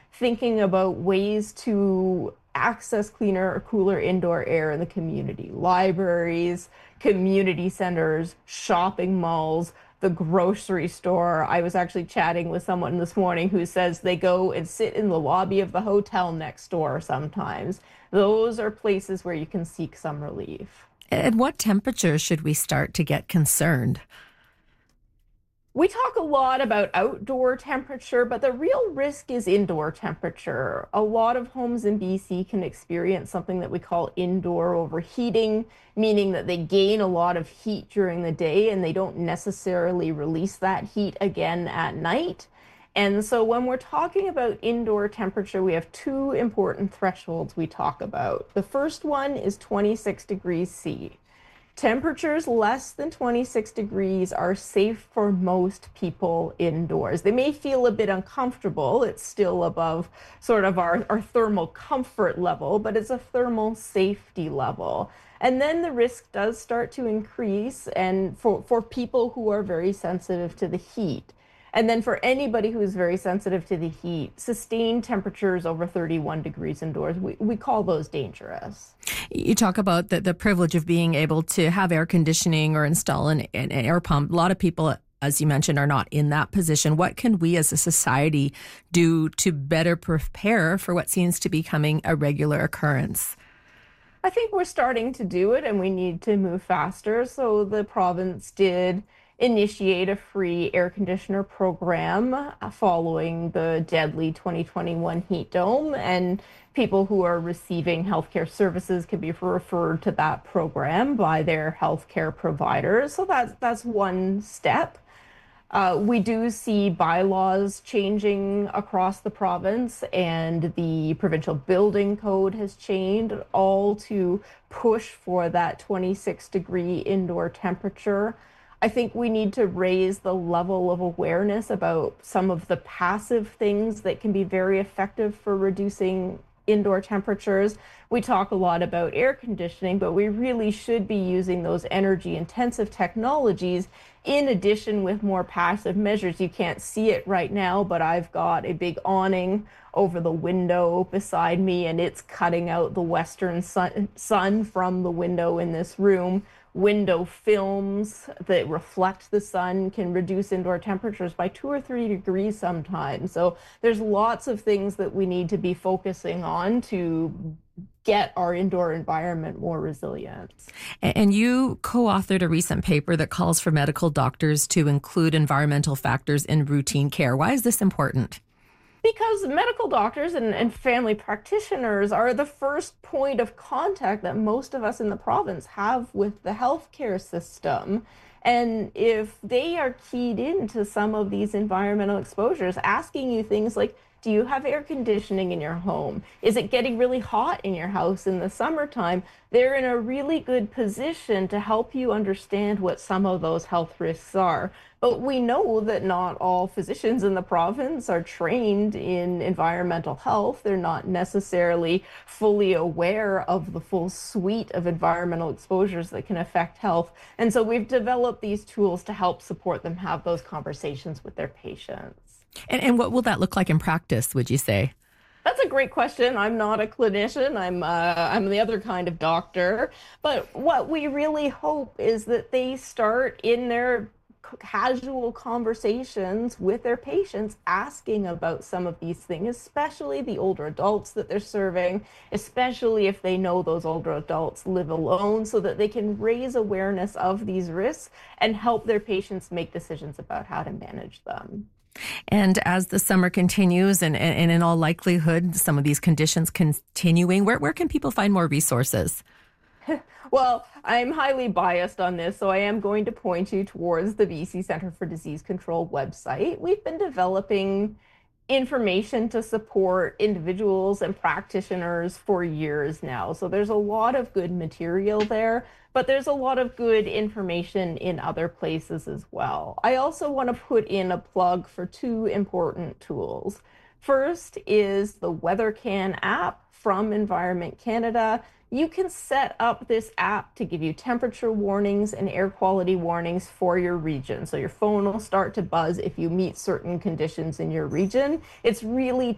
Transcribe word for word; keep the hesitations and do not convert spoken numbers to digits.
thinking about ways to access cleaner or cooler indoor air in the community. Libraries, community centers, shopping malls, the grocery store. I was actually chatting with someone this morning who says they go and sit in the lobby of the hotel next door sometimes. Those are places where you can seek some relief. At what temperature should we start to get concerned? We talk a lot about outdoor temperature, but the real risk is indoor temperature. A lot of homes in B C can experience something that we call indoor overheating, meaning that they gain a lot of heat during the day and they don't necessarily release that heat again at night. And so when we're talking about indoor temperature, we have two important thresholds we talk about. The first one is twenty-six degrees C. Temperatures less than twenty-six degrees are safe for most people indoors. They may feel a bit uncomfortable. It's still above sort of our, our thermal comfort level, but it's a thermal safety level. And then the risk does start to increase and for, for people who are very sensitive to the heat. And then for anybody who's very sensitive to the heat, sustained temperatures over thirty-one degrees indoors, we, we call those dangerous. You talk about the, the privilege of being able to have air conditioning or install an, an air pump. A lot of people, as you mentioned, are not in that position. What can we as a society do to better prepare for what seems to be becoming a regular occurrence? I think we're starting to do it and we need to move faster. So the province did initiate a free air conditioner program uh, following the deadly twenty twenty-one heat dome, and people who are receiving healthcare services can be referred to that program by their healthcare providers. So that's that's one step. Uh, we do see bylaws changing across the province, and the provincial building code has changed, all to push for that twenty-six degree indoor temperature. I think we need to raise the level of awareness about some of the passive things that can be very effective for reducing indoor temperatures. We talk a lot about air conditioning, but we really should be using those energy intensive technologies in addition with more passive measures. You can't see it right now, but I've got a big awning over the window beside me, and it's cutting out the western sun, sun from the window in this room. Window films that reflect the sun can reduce indoor temperatures by two or three degrees sometimes. So there's lots of things that we need to be focusing on to get our indoor environment more resilient. And you co-authored a recent paper that calls for medical doctors to include environmental factors in routine care. Why is this important? Because medical doctors and, and family practitioners are the first point of contact that most of us in the province have with the healthcare system. And if they are keyed into some of these environmental exposures, asking you things like, do you have air conditioning in your home? Is it getting really hot in your house in the summertime? They're in a really good position to help you understand what some of those health risks are. But we know that not all physicians in the province are trained in environmental health. They're not necessarily fully aware of the full suite of environmental exposures that can affect health. And so we've developed these tools to help support them have those conversations with their patients. And, and what will that look like in practice, would you say? That's a great question. I'm not a clinician. I'm uh, I'm the other kind of doctor. But what we really hope is that they start in their casual conversations with their patients asking about some of these things, especially the older adults that they're serving, especially if they know those older adults live alone, so that they can raise awareness of these risks and help their patients make decisions about how to manage them. And as the summer continues, and, and in all likelihood, some of these conditions continuing, where, where can people find more resources? Well, I'm highly biased on this, so I am going to point you towards the B C Centre for Disease Control website. We've been developing information to support individuals and practitioners for years now. So there's a lot of good material there, but there's a lot of good information in other places as well. I also want to put in a plug for two important tools. First is the WeatherCan app from Environment Canada. You can set up this app to give you temperature warnings and air quality warnings for your region. So your phone will start to buzz if you meet certain conditions in your region. It's really